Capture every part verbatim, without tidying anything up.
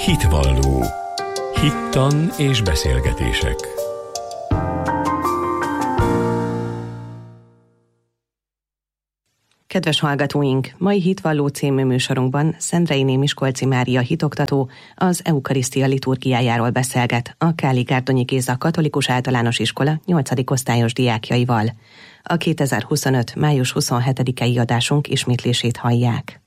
Hitvalló. Hittan és beszélgetések. Kedves hallgatóink! Mai Hitvalló című műsorunkban Szendrei Miskolci Mária hitoktató az eukarisztia liturgiájáról beszélget a Káli-Gárdonyi Géza Katolikus Általános Iskola nyolcadik osztályos diákjaival. A kétezer-huszonöt. május huszonhetedikei adásunk ismétlését hallják.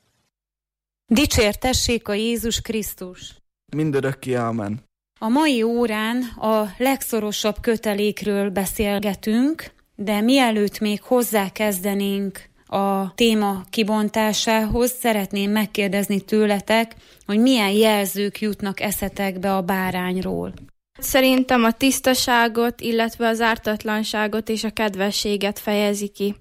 Dicsértessék a Jézus Krisztus! Mindörökké ámen. A mai órán a legszorosabb kötelékről beszélgetünk, de mielőtt még hozzákezdenénk a téma kibontásához, szeretném megkérdezni tőletek, hogy milyen jelzők jutnak eszetekbe a bárányról. Szerintem a tisztaságot, illetve az ártatlanságot és a kedvességet fejezi ki.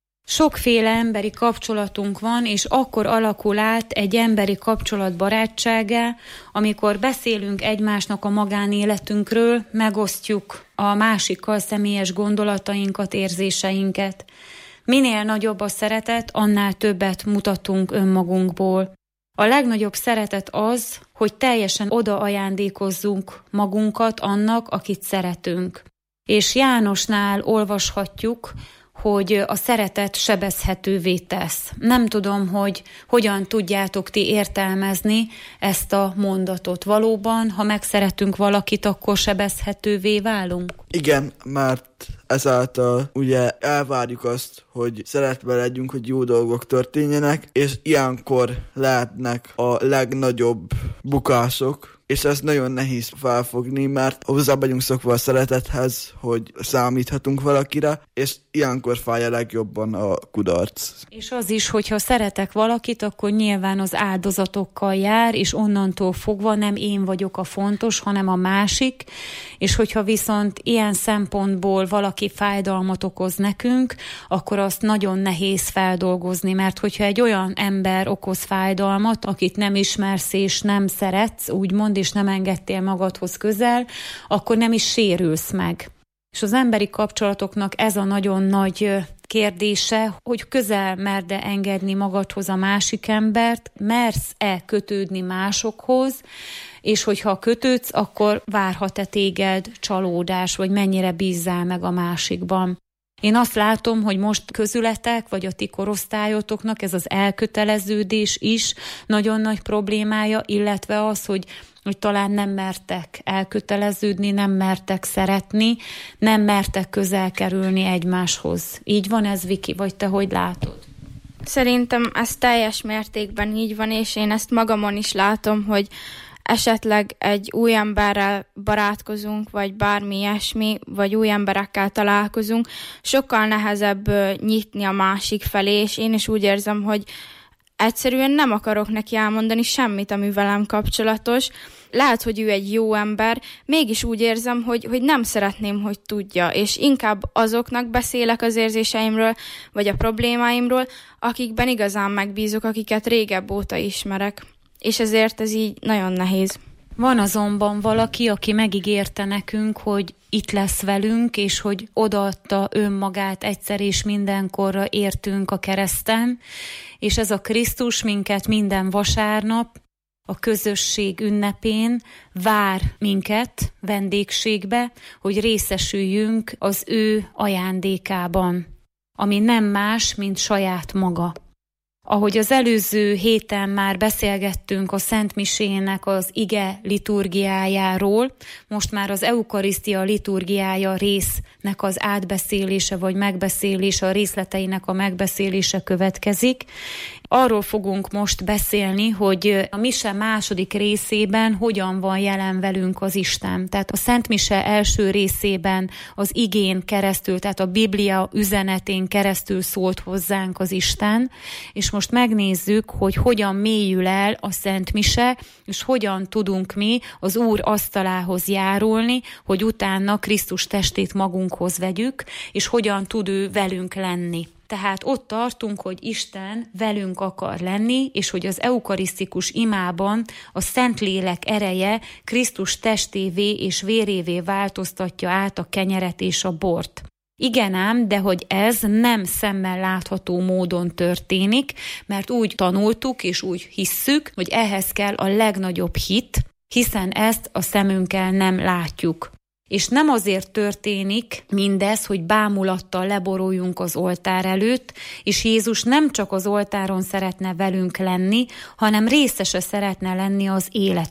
Sokféle emberi kapcsolatunk van, és akkor alakul át egy emberi kapcsolat barátságá, amikor beszélünk egymásnak a magánéletünkről, megosztjuk a másikkal személyes gondolatainkat, érzéseinket. Minél nagyobb a szeretet, annál többet mutatunk önmagunkból. A legnagyobb szeretet az, hogy teljesen odaajándékozzunk magunkat annak, akit szeretünk. És Jánosnál olvashatjuk, hogy a szeretet sebezhetővé tesz. Nem tudom, hogy hogyan tudjátok ti értelmezni ezt a mondatot. Valóban, ha megszeretünk valakit, akkor sebezhetővé válunk? Igen, mert ezáltal ugye elvárjuk azt, hogy szeretve legyünk, hogy jó dolgok történjenek, és ilyenkor lehetnek a legnagyobb bukások, és ez nagyon nehéz felfogni, mert hozzá vagyunk szokva a szeretethez, hogy számíthatunk valakire, és ilyenkor fáj a legjobban a kudarc. És az is, hogyha szeretek valakit, akkor nyilván az áldozatokkal jár, és onnantól fogva nem én vagyok a fontos, hanem a másik, és hogyha viszont ilyen szempontból valaki fájdalmat okoz nekünk, akkor azt nagyon nehéz feldolgozni, mert hogyha egy olyan ember okoz fájdalmat, akit nem ismersz és nem szeretsz, úgymond, és nem engedtél magadhoz közel, akkor nem is sérülsz meg. És az emberi kapcsolatoknak ez a nagyon nagy kérdése, hogy közel merd-e engedni magadhoz a másik embert, mersz-e kötődni másokhoz, és hogyha kötődsz, akkor várhat-e téged csalódás, vagy mennyire bízzál meg a másikban. Én azt látom, hogy most közületek, vagy a ti korosztályotoknak ez az elköteleződés is nagyon nagy problémája, illetve az, hogy, hogy talán nem mertek elköteleződni, nem mertek szeretni, nem mertek közel kerülni egymáshoz. Így van ez, Viki, vagy te hogy látod? Szerintem ez teljes mértékben így van, és én ezt magamon is látom, hogy esetleg egy új emberrel barátkozunk, vagy bármi ilyesmi, vagy új emberekkel találkozunk, sokkal nehezebb nyitni a másik felé, és én is úgy érzem, hogy egyszerűen nem akarok neki elmondani semmit, ami velem kapcsolatos. Lehet, hogy ő egy jó ember, mégis úgy érzem, hogy, hogy nem szeretném, hogy tudja, és inkább azoknak beszélek az érzéseimről, vagy a problémáimról, akikben igazán megbízok, akiket régebb óta ismerek. És ezért ez így nagyon nehéz. Van azonban valaki, aki megígérte nekünk, hogy itt lesz velünk, és hogy odaadta önmagát egyszer és mindenkorra értünk a kereszten, és ez a Krisztus minket minden vasárnap a közösség ünnepén vár minket vendégségbe, hogy részesüljünk az ő ajándékában, ami nem más, mint saját maga. Ahogy az előző héten már beszélgettünk a Szent Misének az ige liturgiájáról, most már az eukarisztia liturgiája résznek az átbeszélése vagy megbeszélése, a részleteinek a megbeszélése következik. Arról fogunk most beszélni, hogy a mise második részében hogyan van jelen velünk az Isten. Tehát a Szent Mise első részében az igén keresztül, tehát a Biblia üzenetén keresztül szólt hozzánk az Isten, és most megnézzük, hogy hogyan mélyül el a Szent Mise, és hogyan tudunk mi az Úr asztalához járulni, hogy utána Krisztus testét magunkhoz vegyük, és hogyan tud ő velünk lenni. Tehát ott tartunk, hogy Isten velünk akar lenni, és hogy az eukarisztikus imában a Szentlélek ereje Krisztus testévé és vérévé változtatja át a kenyeret és a bort. Igen ám, de hogy ez nem szemmel látható módon történik, mert úgy tanultuk és úgy hisszük, hogy ehhez kell a legnagyobb hit, hiszen ezt a szemünkkel nem látjuk. És nem azért történik mindez, hogy bámulattal leboruljunk az oltár előtt, és Jézus nem csak az oltáron szeretne velünk lenni, hanem részese szeretne lenni az életünkben.